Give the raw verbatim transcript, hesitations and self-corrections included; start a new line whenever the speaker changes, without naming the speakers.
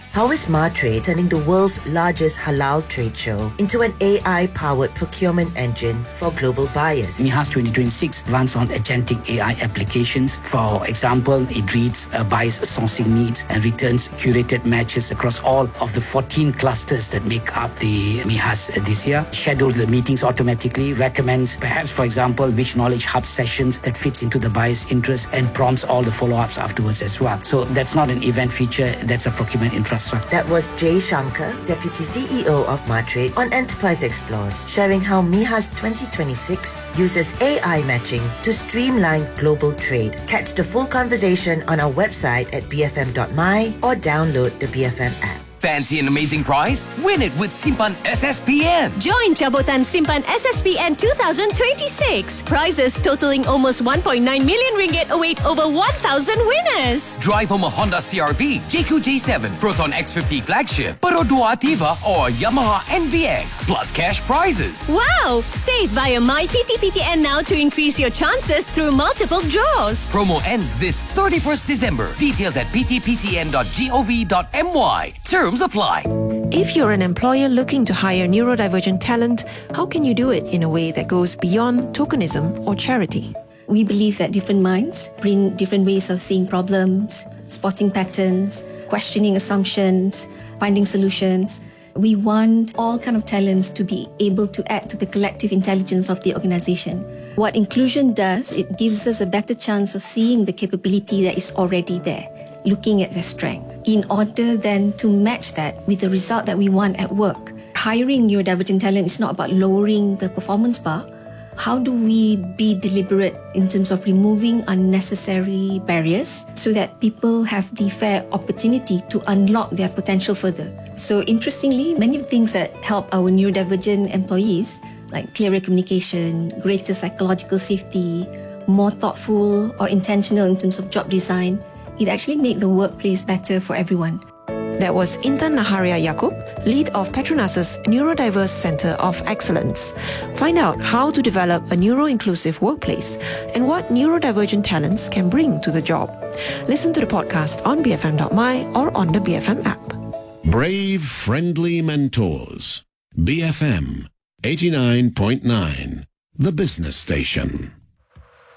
How is MaTrade turning the world's largest halal trade show into an A I-powered procurement engine for global buyers?
MIHAS twenty twenty-six runs on agentic A I applications. For example, it reads a buyer's sourcing needs and returns curated matches across all of the fourteen clusters that make up the MIHAS this year. Schedules the meetings automatically, recommends perhaps, for example, which knowledge hub sessions that fits into the buyer's interest, and prompts all the follow-ups afterwards as well. So that's not an event feature, that's a procurement infrastructure.
That was Jay Shankar, Deputy C E O of MaTrade, on Enterprise Explores, sharing how MIHAS twenty twenty-six uses A I matching to streamline global trade. Catch the full conversation on our website at b f m dot m y or download the B F M app.
Fancy an amazing prize? Win it with Simpan S S P N.
Join Jabotan Simpan S S P N twenty twenty-six. Prizes totaling almost one point nine million ringgit await over one thousand winners.
Drive home a Honda C R V, J Q J seven, Proton X fifty flagship, Perodua Ativa, or Yamaha N V X, plus cash prizes.
Wow! Save via My P T P T N now to increase your chances through multiple draws.
Promo ends this thirty-first December. Details at p t p t n dot gov dot m y. Terms apply.
If you're an employer looking to hire neurodivergent talent, how can you do it in a way that goes beyond tokenism or charity?
We believe that different minds bring different ways of seeing problems, spotting patterns, questioning assumptions, finding solutions. We want all kind of talents to be able to add to the collective intelligence of the organization. What inclusion does, it gives us a better chance of seeing the capability that is already there, looking at their strength, in order then to match that with the result that we want at work. Hiring neurodivergent talent is not about lowering the performance bar. How do we be deliberate in terms of removing unnecessary barriers so that people have the fair opportunity to unlock their potential further? So interestingly, many of the things that help our neurodivergent employees, like clearer communication, greater psychological safety, more thoughtful or intentional in terms of job design, it actually makes the workplace better for everyone.
That was Intan Naharia Yaakob, lead of Petronas's Neurodiverse Centre of Excellence. Find out how to develop a neuro-inclusive workplace and what neurodivergent talents can bring to the job. Listen to the podcast on b f m dot m y or on the B F M app.
Brave, friendly mentors. B F M eighty-nine point nine, the business station.